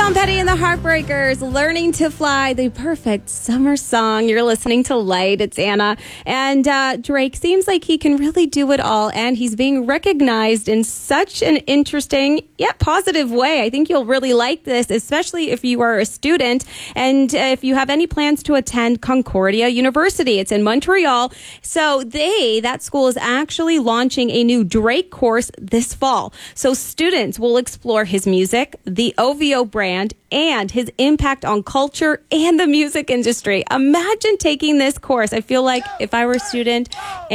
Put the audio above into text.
Tom Petty and the Heartbreakers, Learning to Fly, the perfect summer song. You're listening to Light. It's Anna. And Drake seems like he can really do it all, and he's being recognized in such an interesting yet positive way. I think you'll really like this, especially if you are a student and if you have any plans to attend Concordia University. It's in Montreal. So that school is actually launching a new Drake course this fall. So students will explore his music, the OVO brand, and his impact on culture and the music industry. Imagine taking this course. I feel like if I were a student